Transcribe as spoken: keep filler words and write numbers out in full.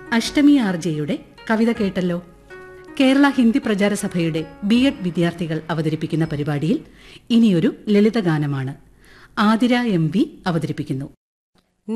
അഷ്ടമി R ജെയുടെ കവിത കേട്ടല്ലോ. കേരള ഹിന്ദി പ്രചാര സഭയുടെ ബി എഡ് വിദ്യാർത്ഥികൾ അവതരിപ്പിക്കുന്ന പരിപാടിയിൽ ഇനിയൊരു ലളിതഗാനമാണ്. ആതിര എം വി അവതരിപ്പിക്കുന്നു.